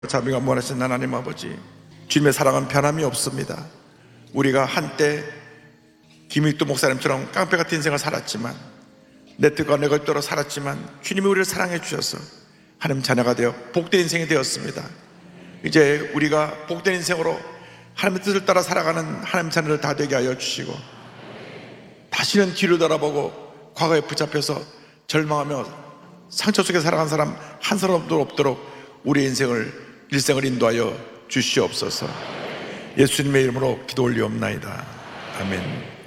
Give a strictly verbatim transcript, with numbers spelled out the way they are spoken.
자비가 무한하신 하나님 아버지, 주님의 사랑은 변함이 없습니다. 우리가 한때 김익도 목사님처럼 깡패같은 인생을 살았지만, 내 뜻과 내 것대로 살았지만 주님이 우리를 사랑해 주셔서 하나님 자녀가 되어 복된 인생이 되었습니다. 이제 우리가 복된 인생으로 하나님의 뜻을 따라 살아가는 하나님 자녀를 다 되게 하여 주시고, 다시는 뒤를 돌아보고 과거에 붙잡혀서 절망하며 상처 속에 살아간 사람 한 사람도 없도록 우리의 인생을 일생을 인도하여 주시옵소서. 예수님의 이름으로 기도 올리옵나이다. 아멘.